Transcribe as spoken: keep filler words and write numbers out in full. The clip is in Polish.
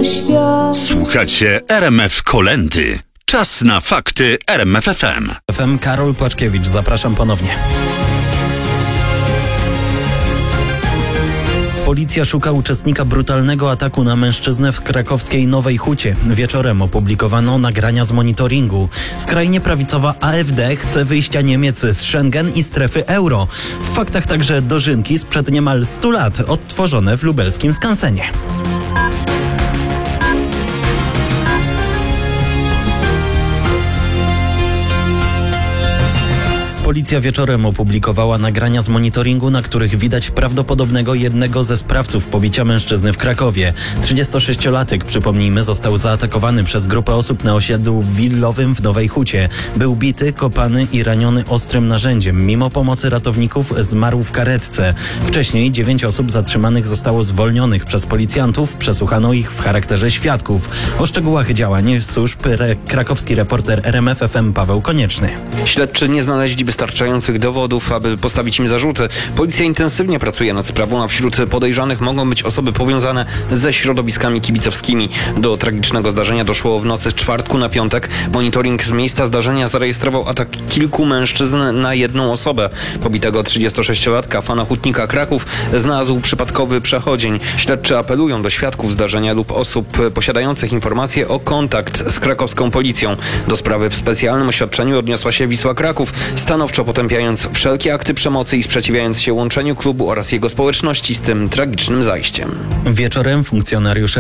świat. Słuchacie R M F Kolędy. Czas na fakty R M F F M. F M Karol Płaczkiewicz, zapraszam ponownie. Policja szuka uczestnika brutalnego ataku na mężczyznę w krakowskiej Nowej Hucie. Wieczorem opublikowano nagrania z monitoringu. Skrajnie prawicowa A F D chce wyjścia Niemiec z Schengen i strefy euro. W faktach także dożynki sprzed niemal stu lat, odtworzone w lubelskim skansenie. Policja wieczorem opublikowała nagrania z monitoringu, na których widać prawdopodobnego jednego ze sprawców pobicia mężczyzny w Krakowie. trzydziestosześciolatek, przypomnijmy, został zaatakowany przez grupę osób na osiedlu willowym w Nowej Hucie. Był bity, kopany i raniony ostrym narzędziem. Mimo pomocy ratowników zmarł w karetce. Wcześniej dziewięć osób zatrzymanych zostało zwolnionych przez policjantów. Przesłuchano ich w charakterze świadków. O szczegółach działań służb re- krakowski reporter R M F F M Paweł Konieczny. Śledczy nie znaleźli wystarczających dowodów, aby postawić im zarzuty. Policja intensywnie pracuje nad sprawą, a wśród podejrzanych mogą być osoby powiązane ze środowiskami kibicowskimi. Do tragicznego zdarzenia doszło w nocy z czwartku na piątek. Monitoring z miejsca zdarzenia zarejestrował atak kilku mężczyzn na jedną osobę. Pobitego trzydziestosześciolatka, fana Hutnika Kraków, znalazł przypadkowy przechodzień. Śledczy apelują do świadków zdarzenia lub osób posiadających informacje o kontakt z krakowską policją. Do sprawy w specjalnym oświadczeniu odniosła się Wisła Kraków, stanowczo potępiając wszelkie akty przemocy i sprzeciwiając się łączeniu klubu oraz jego społeczności z tym tragicznym zajściem. Wieczorem funkcjonariusze